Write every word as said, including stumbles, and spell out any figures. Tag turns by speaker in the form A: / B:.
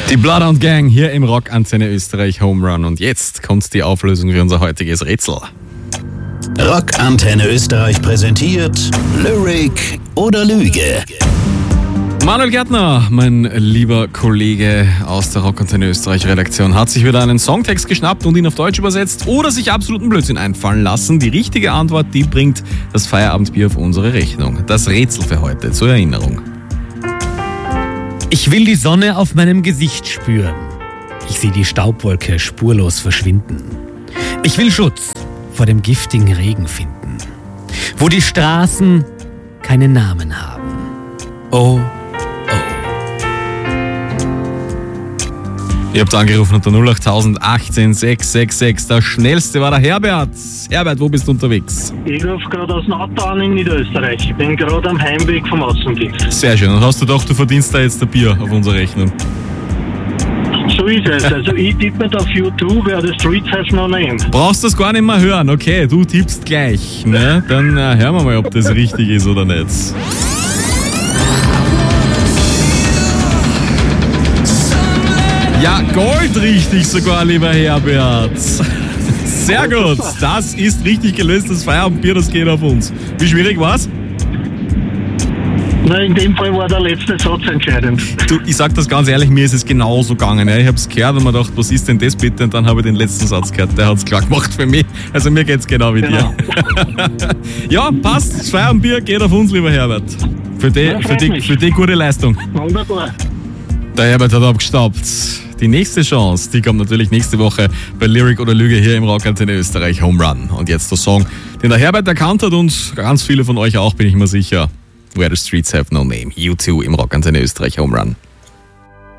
A: Die Bloodhound Gang hier im Rock Antenne Österreich Home Run. Und jetzt kommt die Auflösung für unser heutiges Rätsel.
B: Rock Antenne Österreich präsentiert Lyric oder Lüge.
A: Manuel Gärtner, mein lieber Kollege aus der Rock Antenne Österreich Redaktion, hat sich wieder einen Songtext geschnappt und ihn auf Deutsch übersetzt oder sich absoluten Blödsinn einfallen lassen. Die richtige Antwort, die bringt das Feierabendbier auf unsere Rechnung. Das Rätsel für heute zur Erinnerung.
C: Ich will die Sonne auf meinem Gesicht spüren. Ich sehe die Staubwolke spurlos verschwinden. Ich will Schutz vor dem giftigen Regen finden, wo die Straßen keine Namen haben. Oh, oh.
A: Ihr habt angerufen unter null acht achtzehn sechs sechs sechs. Der schnellste war der Herbert. Herbert, wo bist du unterwegs?
D: Ich rufe gerade aus dem Auto an in Niederösterreich. Ich bin gerade am Heimweg vom Außendienst.
A: Sehr schön. Und hast du doch, du verdienst da jetzt ein Bier auf unsere Rechnung?
D: So ist es. Also ich tippe mit auf YouTube, wer the Streets have no name.
A: Brauchst das gar nicht mehr hören. Okay, du tippst gleich. Ne? Dann äh, hören wir mal, ob das richtig ist oder nicht. Ja, goldrichtig sogar, lieber Herbert. Sehr gut, das ist richtig gelöst, das Feierabendbier, das geht auf uns. Wie schwierig war's?
D: Na, in dem Fall war der letzte Satz entscheidend.
A: Du, ich sag das ganz ehrlich, mir ist es genauso gegangen. Ja. Ich hab's gehört und mir gedacht, was ist denn das bitte? Und dann habe ich den letzten Satz gehört, der hat's klar gemacht für mich. Also mir geht's genau wie
D: Genau.
A: dir. Ja, passt, das Feierabendbier geht auf uns, lieber Herbert. Für die,
D: Ja,
A: für
D: freut
A: die,
D: mich.
A: für die gute Leistung.
D: Wunderbar.
A: Der Herbert hat abgestaubt. Die nächste Chance, die kommt natürlich nächste Woche bei Lyric oder Lüge hier im Rock Antenne Österreich Home Run. Und jetzt der Song, den der Herbert erkannt hat und ganz viele von euch auch, bin ich mir sicher. Where the Streets Have No Name. U zwei im Rock Antenne Österreich Home Run.